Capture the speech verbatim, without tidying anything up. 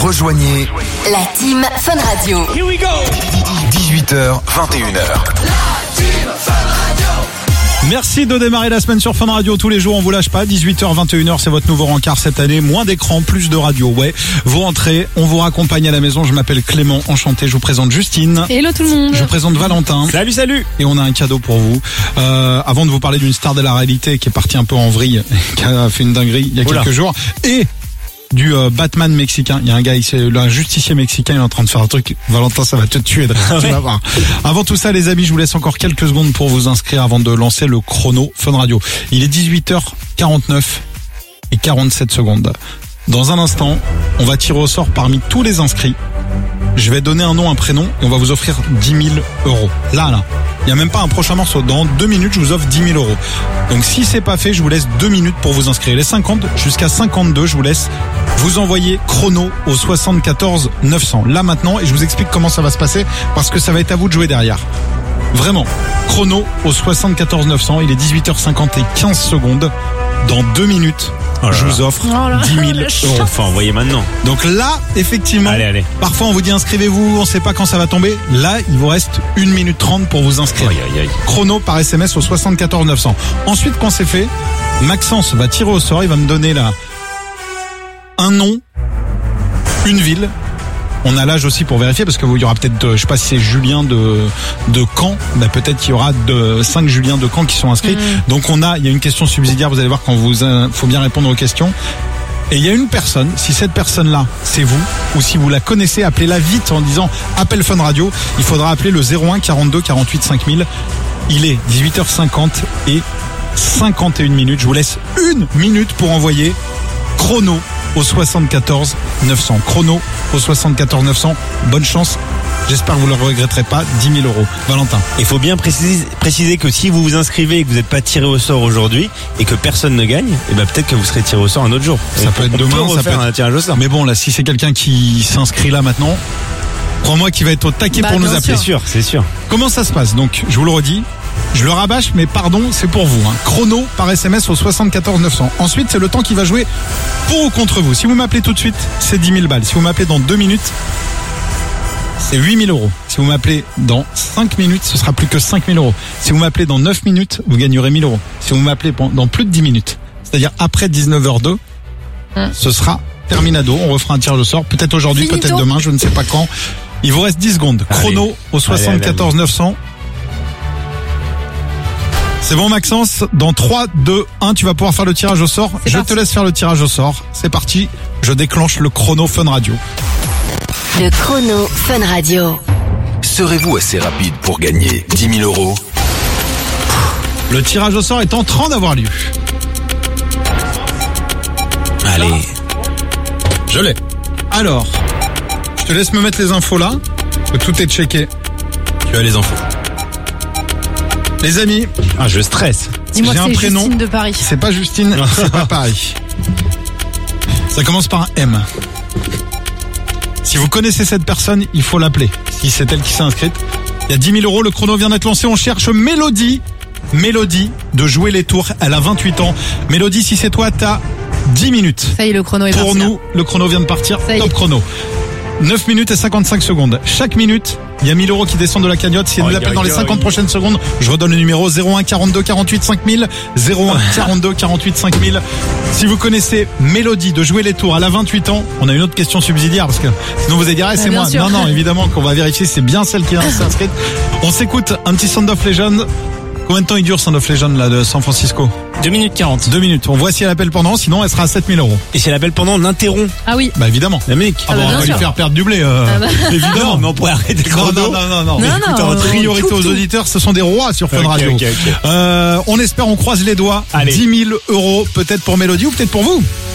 Rejoignez la team Fun Radio. Here we go. dix-huit heures, vingt et une heures. La team Fun Radio. Merci de démarrer la semaine sur Fun Radio. Tous les jours, on vous lâche pas. dix-huit heures, vingt et une heures, c'est votre nouveau rencard cette année. Moins d'écran, plus de radio. Ouais, vous rentrez, on vous raccompagne à la maison. Je m'appelle Clément, enchanté. Je vous présente Justine. Hello tout le monde. Je vous présente Valentin. Salut, salut. Et on a un cadeau pour vous. Euh, avant de vous parler d'une star de la réalité qui est partie un peu en vrille, qui a fait une dinguerie il y a Oula. quelques jours. Et du euh, Batman mexicain. Il y a un gars ici, un justicier mexicain, il est en train de faire un truc. Valentin, ça va te tuer. Ah tu ouais. vas voir. Avant tout ça, les amis, je vous laisse encore quelques secondes pour vous inscrire avant de lancer le chrono Fun Radio. Il est dix-huit heures quarante-neuf et quarante-sept secondes. Dans un instant, on va tirer au sort parmi tous les inscrits. Je vais donner un nom, un prénom et on va vous offrir dix mille euros. Là, là. Il n'y a même pas un prochain morceau. Dans deux minutes, je vous offre dix mille euros. Donc si c'est pas fait, je vous laisse deux minutes pour vous inscrire. Les cinquante jusqu'à cinquante-deux, je vous laisse vous envoyer chrono au soixante-quatorze neuf cents. Là maintenant, et je vous explique comment ça va se passer parce que ça va être à vous de jouer derrière. Vraiment. Chrono au soixante-quatorze neuf cents. Il est dix-huit heures cinquante et quinze secondes. Dans deux minutes, Oh là je là. vous offre Oh là. dix mille euros. Enfin, envoyez maintenant. Donc là, effectivement, Allez, allez. parfois on vous dit inscrivez-vous, on sait pas quand ça va tomber. Là, il vous reste une minute trente pour vous inscrire. Aïe, aïe, aïe. Chrono par S M S au soixante-quatorze neuf cents. Ensuite, quand c'est fait, Maxence va tirer au sort, il va me donner là un nom, une ville. On a l'âge aussi pour vérifier parce que il y aura peut-être, euh, je sais pas si c'est Julien de de Caen, bah peut-être qu'il y aura de cinq Julien de Caen qui sont inscrits. Mmh. Donc on a, il y a une question subsidiaire. Vous allez voir quand vous, euh, faut bien répondre aux questions. Et il y a une personne, si cette personne-là, c'est vous, ou si vous la connaissez, appelez-la vite en disant appel Fun Radio. Il faudra appeler le zéro un quarante-deux quarante-huit cinq mille. Il est dix-huit heures cinquante et cinquante et une minutes. Je vous laisse une minute pour envoyer chrono au soixante-quatorze neuf cents. Chrono au soixante-quatorze neuf cents. Bonne chance. J'espère que vous ne le regretterez pas. dix mille euros. Valentin. Il faut bien préciser, préciser que si vous vous inscrivez et que vous n'êtes pas tiré au sort aujourd'hui et que personne ne gagne, et ben peut-être que vous serez tiré au sort un autre jour. Ça Et peut être on demain, ça refaire peut être- un tirage au sort. Mais bon, là, si c'est quelqu'un qui s'inscrit là maintenant, crois-moi qu'il va être au taquet Bah, pour nous bien appeler. C'est sûr, c'est sûr. Comment ça se passe? Donc, je vous le redis, je le rabâche, mais pardon, c'est pour vous. Hein. Chrono par S M S au soixante-quatorze neuf cents. Ensuite, c'est le temps qui va jouer pour ou contre vous. Si vous m'appelez tout de suite, c'est dix mille balles. Si vous m'appelez dans deux minutes, c'est huit mille euros. Si vous m'appelez dans cinq minutes, ce sera plus que cinq mille euros. Si vous m'appelez dans neuf minutes, vous gagnerez mille euros. Si vous m'appelez dans plus de dix minutes, c'est-à-dire après dix-neuf heures deux, Hum. ce sera terminado. On refera un tirage au sort. Peut-être aujourd'hui, Finito. peut-être demain, je ne sais pas quand. Il vous reste dix secondes. Chrono Allez. au soixante-quatorze neuf cents. C'est bon Maxence, dans trois, deux, un, tu vas pouvoir faire le tirage au sort. C'est Je parti. te laisse faire le tirage au sort. C'est parti, je déclenche le chrono Fun Radio. Le chrono Fun Radio. Serez-vous assez rapide pour gagner dix mille euros? Le tirage au sort est en train d'avoir lieu. Allez. Je l'ai. Alors, je te laisse me mettre les infos là, que tout est checké. Tu as les infos. Les amis, Ah, je stresse. Dis-moi j'ai que un c'est prénom. Justine de Paris. C'est pas Justine, c'est pas Paris. Ça commence par un M. Si vous connaissez cette personne, il faut l'appeler. Si c'est elle qui s'est inscrite. Il y a dix mille euros, le chrono vient d'être lancé. On cherche Mélodie. Mélodie de Jouer les Tours. Elle a vingt-huit ans. Mélodie, si c'est toi, t'as dix minutes. Ça y est, le chrono est Pour parti. là. nous, le chrono vient de partir. Ça y Top est. chrono. neuf minutes et cinquante-cinq secondes. Chaque minute, il y a mille euros qui descendent de la cagnotte. Si elle nous Aïe, appelle aïe, dans les aïe. cinquante prochaines secondes, je redonne le numéro zéro un quarante-deux quarante-huit cinq mille. zéro un quarante-deux quarante-huit cinq mille. Si vous connaissez Mélodie de Jouer les Tours, elle a vingt-huit ans. On a une autre question subsidiaire parce que sinon vous allez dire, ah, c'est bien moi. sûr. Non, non, évidemment qu'on va vérifier. C'est bien celle qui s'est inscrite. On s'écoute un petit Sound of Legend. Combien de temps il dure Sound of Legend là de San Francisco? deux minutes quarante. Deux minutes. On voit si elle appelle pendant, sinon elle sera à sept mille euros. Et si elle appelle pendant, on interrompt Ah oui. Bah évidemment. la mec. Ah bah, bon, on bien va lui sûr. faire perdre du blé. Euh, Ah bah. Évidemment. Non, mais on pourrait arrêter le Non, chrono. non, non, non, non. Non, Écoute, non, en on priorité coupe aux tout. auditeurs, ce sont des rois sur Fun Ok, Radio. ok, ok. Euh, on espère, on croise les doigts. Allez. dix mille euros, peut-être pour Mélodie ou peut-être pour vous.